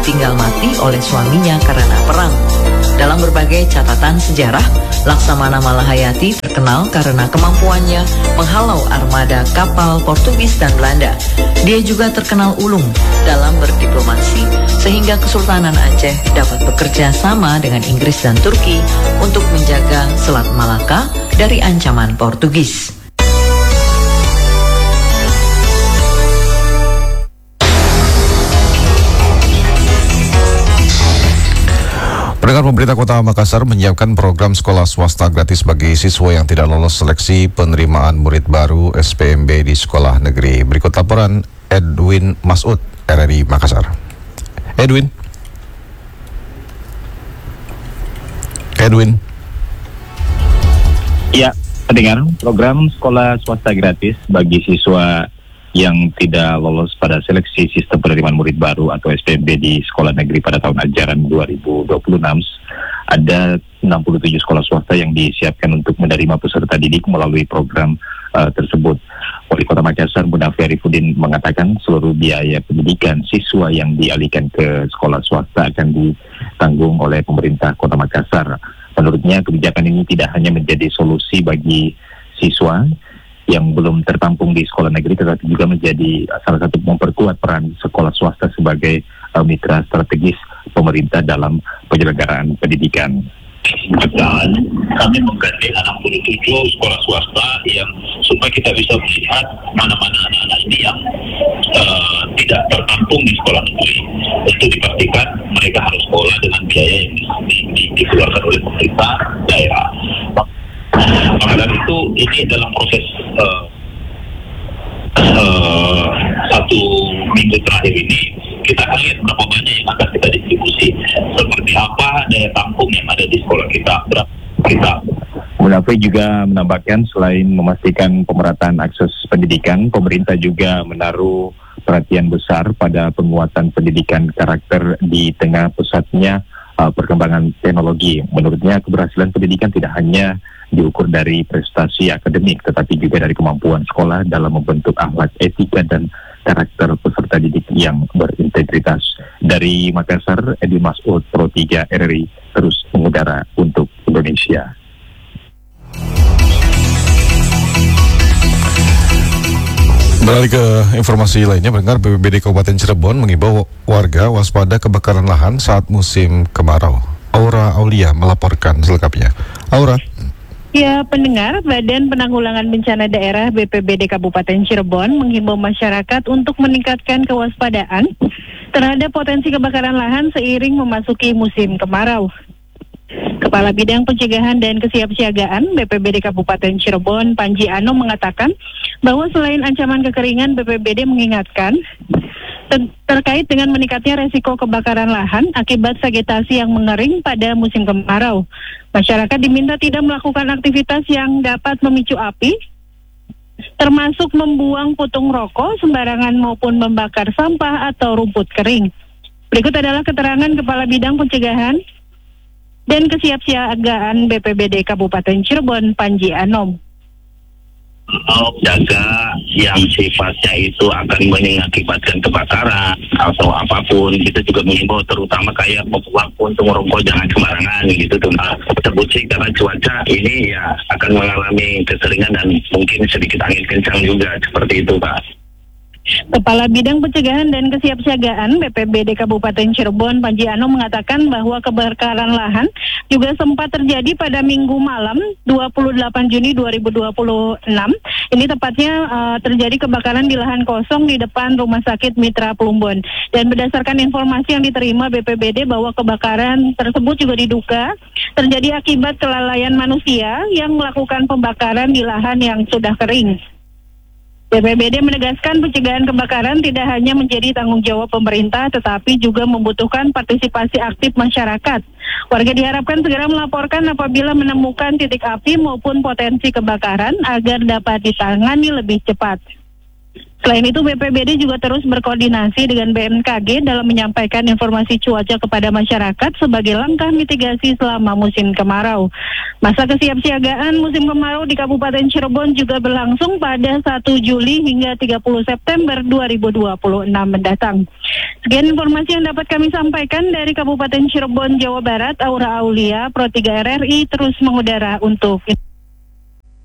ditinggal mati oleh suaminya karena perang. Dalam berbagai catatan sejarah, Laksamana Malahayati terkenal karena kemampuannya menghalau armada kapal Portugis dan Belanda. Dia juga terkenal ulung dalam berdiplomasi, sehingga Kesultanan Aceh dapat bekerja sama dengan Inggris dan Turki untuk menjaga Selat Malaka dari ancaman Portugis. Pendengar, pemerintah Kota Makassar menyiapkan program sekolah swasta gratis bagi siswa yang tidak lolos seleksi penerimaan murid baru SPMB di sekolah negeri. Berikut laporan Edwin Masud, RRI Makassar. Edwin. Ya, pendengar, program sekolah swasta gratis bagi siswa yang tidak lolos pada seleksi sistem penerimaan murid baru atau SPMB di sekolah negeri pada tahun ajaran 2026, ada 67 sekolah swasta yang disiapkan untuk menerima peserta didik melalui program tersebut. Wali Kota Makassar, Munafi Arifudin, mengatakan seluruh biaya pendidikan siswa yang dialihkan ke sekolah swasta akan ditanggung oleh pemerintah Kota Makassar. Menurutnya, kebijakan ini tidak hanya menjadi solusi bagi siswa yang belum tertampung di sekolah negeri, tetapi juga menjadi salah satu memperkuat peran sekolah swasta sebagai mitra strategis pemerintah dalam penyelenggaraan pendidikan. Dan kami menggandeng 67 sekolah swasta yang supaya kita bisa melihat mana-mana anak-anak ini yang tidak tertampung di sekolah negeri. Untuk dipastikan mereka harus sekolah dengan biaya yang dikeluarkan oleh pemerintah daerah. Maka dari itu ini dalam proses 1 minggu terakhir ini kita akan lihat berapa banyak yang akan kita distribusi, seperti apa daya tampung yang ada di sekolah kita. Munafi juga menambahkan selain memastikan pemerataan akses pendidikan, pemerintah juga menaruh perhatian besar pada penguatan pendidikan karakter di tengah pesatnya perkembangan teknologi. Menurutnya, keberhasilan pendidikan tidak hanya diukur dari prestasi akademik, tetapi juga dari kemampuan sekolah dalam membentuk akhlak, etika, dan karakter peserta didik yang berintegritas. Dari Makassar, Edi Masud, Pro 3 RRI, terus mengudara untuk Indonesia. Beralih ke informasi lainnya, mendengar BPBD Kabupaten Cirebon mengimbau warga waspada kebakaran lahan saat musim kemarau. Aura Aulia melaporkan selengkapnya. Aura. Ya, pendengar, Badan Penanggulangan Bencana Daerah BPBD Kabupaten Cirebon menghimbau masyarakat untuk meningkatkan kewaspadaan terhadap potensi kebakaran lahan seiring memasuki musim kemarau. Kepala Bidang Pencegahan dan Kesiapsiagaan BPBD Kabupaten Cirebon, Panji Anom, mengatakan bahwa selain ancaman kekeringan, BPBD mengingatkan terkait dengan meningkatnya resiko kebakaran lahan akibat vegetasi yang mengering pada musim kemarau. Masyarakat diminta tidak melakukan aktivitas yang dapat memicu api, termasuk membuang putung rokok sembarangan maupun membakar sampah atau rumput kering. Berikut adalah keterangan Kepala Bidang Pencegahan dan Kesiapsiagaan BPBD Kabupaten Cirebon, Panji Anom. Jaga yang sifatnya itu akan mengakibatkan kebakaran atau apapun, kita juga mengimbau terutama kayak membuang puntung rokok jangan sembarangan gitu tuh. Terbukti sih karena cuaca ini ya akan mengalami keseringan dan mungkin sedikit angin kencang juga seperti itu, Pak. Kepala Bidang Pencegahan dan Kesiapsiagaan BPBD Kabupaten Cirebon, Panji Anom, mengatakan bahwa kebakaran lahan juga sempat terjadi pada Minggu malam 28 Juni 2026. Ini tepatnya terjadi kebakaran di lahan kosong di depan Rumah Sakit Mitra Plumbon. Dan berdasarkan informasi yang diterima BPBD bahwa kebakaran tersebut juga diduga terjadi akibat kelalaian manusia yang melakukan pembakaran di lahan yang sudah kering. BPBD menegaskan pencegahan kebakaran tidak hanya menjadi tanggung jawab pemerintah, tetapi juga membutuhkan partisipasi aktif masyarakat. Warga diharapkan segera melaporkan apabila menemukan titik api maupun potensi kebakaran agar dapat ditangani lebih cepat. Selain itu, BPBD juga terus berkoordinasi dengan BMKG dalam menyampaikan informasi cuaca kepada masyarakat sebagai langkah mitigasi selama musim kemarau. Masa kesiapsiagaan musim kemarau di Kabupaten Cirebon juga berlangsung pada 1 Juli hingga 30 September 2026 mendatang. Sekian informasi yang dapat kami sampaikan dari Kabupaten Cirebon, Jawa Barat. Aura Aulia, Pro 3 RRI terus mengudara untuk